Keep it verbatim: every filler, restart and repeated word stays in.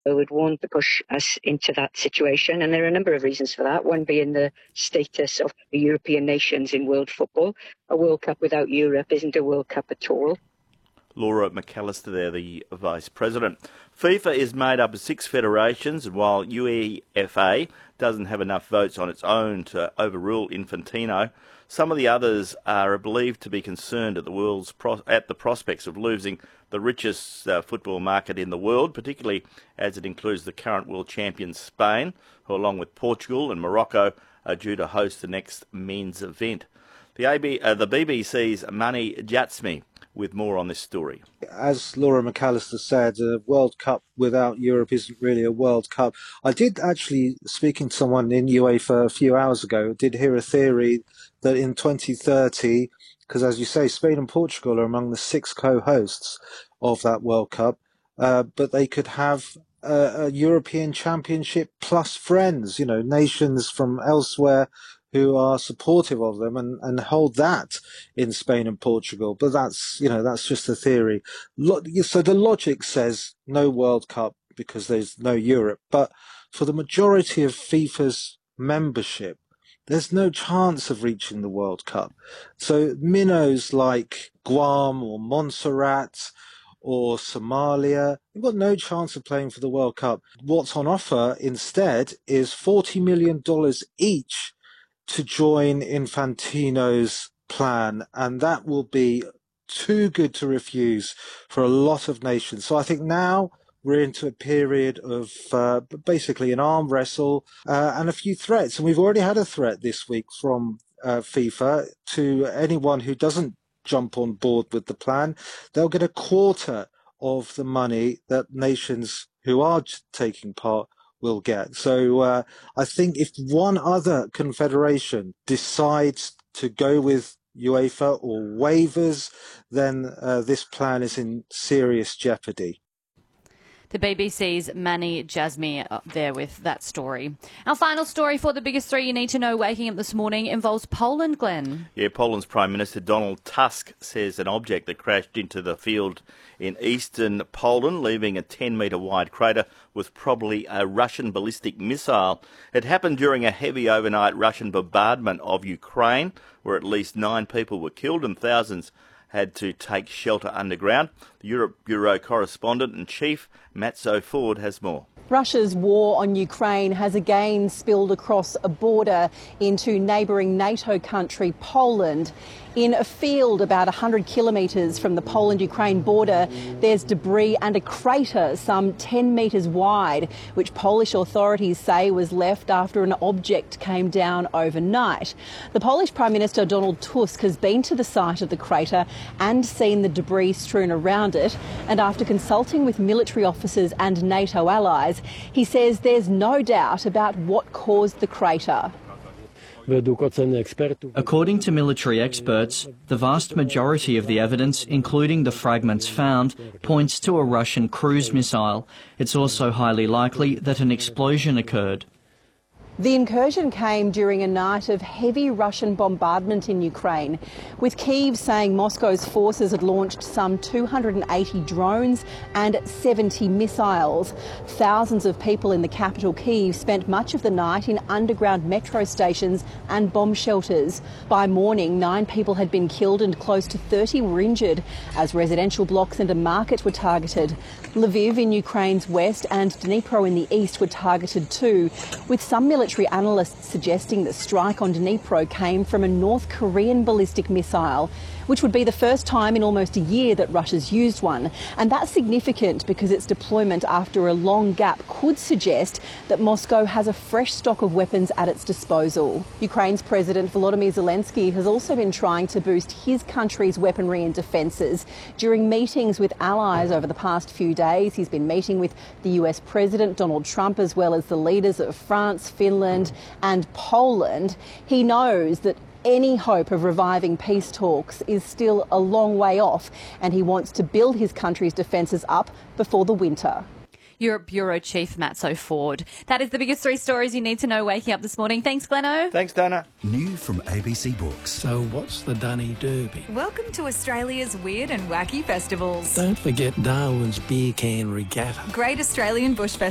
would want to push us into that situation, and there are a number of reasons for that, one being the status of the European nations in world football. A World Cup without Europe isn't a World Cup at all. Laura McAllister there, the Vice President. FIFA is made up of six federations, and while UEFA doesn't have enough votes on its own to overrule Infantino, some of the others are believed to be concerned at the world's pro- at the prospects of losing the richest uh, football market in the world, particularly as it includes the current world champion Spain, who along with Portugal and Morocco are due to host the next men's event. The, A B, uh, the B B C's Mani Jatsmi with more on this story. As Laura McAllister said, a World Cup without Europe isn't really a World Cup. I did actually, speaking to someone in UEFA a few hours ago, did hear a theory that in twenty thirty, because as you say, Spain and Portugal are among the six co-hosts of that World Cup, uh, but they could have a, a European Championship plus friends, you know, nations from elsewhere who are supportive of them, and, and hold that in Spain and Portugal. But that's, you know, that's just a theory. Lo- so the logic says no World Cup because there's no Europe. But for the majority of FIFA's membership, there's no chance of reaching the World Cup. So minnows like Guam or Montserrat or Somalia, you've got no chance of playing for the World Cup. What's on offer instead is forty million dollars each to join Infantino's plan, and that will be too good to refuse for a lot of nations. So I think now we're into a period of uh, basically an arm wrestle uh, and a few threats. And we've already had a threat this week from uh, FIFA to anyone who doesn't jump on board with the plan. They'll get a quarter of the money that nations who are taking part will get. So uh, I think if one other confederation decides to go with UEFA or waivers, then uh, this plan is in serious jeopardy. The B B C's Mani Jatsmi up there with that story. Our final story for the biggest three you need to know waking up this morning involves Poland, Glenn. Yeah, Poland's Prime Minister Donald Tusk says an object that crashed into the field in eastern Poland, leaving a ten metre wide crater, was probably a Russian ballistic missile. It happened during a heavy overnight Russian bombardment of Ukraine, where at least nine people were killed and thousands had to take shelter underground. The Europe Bureau correspondent and chief, Matzo Ford, has more. Russia's war on Ukraine has again spilled across a border into neighbouring NATO country Poland. In a field about one hundred kilometres from the Poland-Ukraine border, there's debris and a crater some ten metres wide, which Polish authorities say was left after an object came down overnight. The Polish Prime Minister Donald Tusk has been to the site of the crater and seen the debris strewn around it, and after consulting with military officers and NATO allies, he says there's no doubt about what caused the crater. According to military experts, the vast majority of the evidence, including the fragments found, points to a Russian cruise missile. It's also highly likely that an explosion occurred. The incursion came during a night of heavy Russian bombardment in Ukraine, with Kyiv saying Moscow's forces had launched some two hundred eighty drones and seventy missiles. Thousands of people in the capital Kyiv spent much of the night in underground metro stations and bomb shelters. By morning, nine people had been killed and close to thirty were injured as residential blocks and a market were targeted. Lviv in Ukraine's west and Dnipro in the east were targeted too, with some military analysts suggesting the strike on Dnipro came from a North Korean ballistic missile, which would be the first time in almost a year that Russia's used one. And that's significant because its deployment after a long gap could suggest that Moscow has a fresh stock of weapons at its disposal. Ukraine's President Volodymyr Zelensky has also been trying to boost his country's weaponry and defences. During meetings with allies over the past few days, he's been meeting with the U S President Donald Trump as well as the leaders of France, Finland and Poland. He knows that any hope of reviving peace talks is still a long way off, and he wants to build his country's defences up before the winter. Europe Bureau Chief Matzo Ford. That is the biggest three stories you need to know waking up this morning. Thanks, Gleno. Thanks, Dana. New from A B C Books. So what's the Dunny Derby? Welcome to Australia's weird and wacky festivals. Don't forget Darwin's Beer Can Regatta. Great Australian Bush Festival.